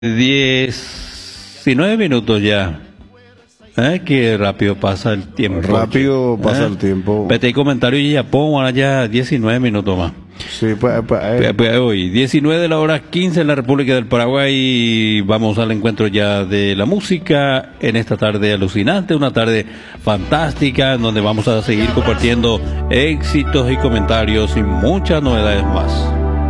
19 minutos ya. Qué rápido pasa el tiempo. Rápido pasa el tiempo. Pete comentario y ya pongo ahora ya 19 minutos más. Sí, pues hoy 19 de la hora 15 en la República del Paraguay y vamos al encuentro ya de la música en esta tarde alucinante, una tarde fantástica en donde vamos a seguir compartiendo éxitos y comentarios y muchas novedades más.